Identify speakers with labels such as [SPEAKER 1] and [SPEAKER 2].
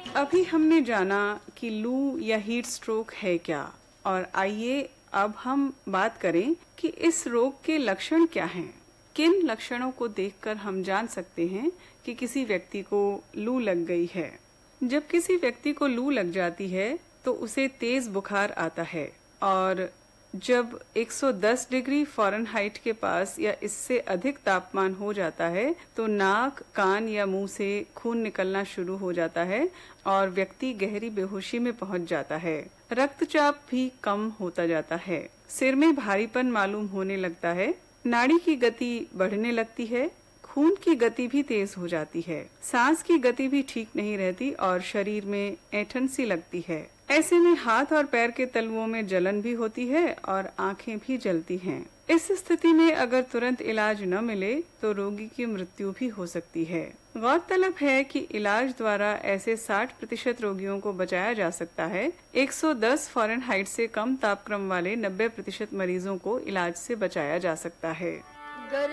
[SPEAKER 1] अभी हमने जाना कि लू या हीट स्ट्रोक है क्या, और आइए अब हम बात करें कि इस रोग के लक्षण क्या हैं। किन लक्षणों को देखकर हम जान सकते हैं कि किसी व्यक्ति को लू लग गई है। जब किसी व्यक्ति को लू लग जाती है तो उसे तेज बुखार आता है, और जब 110 डिग्री फ़ारेनहाइट के पास या इससे अधिक तापमान हो जाता है तो नाक, कान या मुंह से खून निकलना शुरू हो जाता है और व्यक्ति गहरी बेहोशी में पहुंच जाता है। रक्तचाप भी कम होता जाता है। सिर में भारीपन मालूम होने लगता है। नाड़ी की गति बढ़ने लगती है। खून की गति भी तेज हो जाती है। सांस की गति भी ठीक नहीं रहती और शरीर में ऐंठन सी लगती है। ऐसे में हाथ और पैर के तलुओं में जलन भी होती है और आंखें भी जलती हैं। इस स्थिति में अगर तुरंत इलाज न मिले तो रोगी की मृत्यु भी हो सकती है। गौरतलब है कि इलाज द्वारा ऐसे 60% रोगियों को बचाया जा सकता है। 110 फ़ारेनहाइट से कम तापक्रम वाले 90% मरीजों को इलाज से बचाया जा सकता है।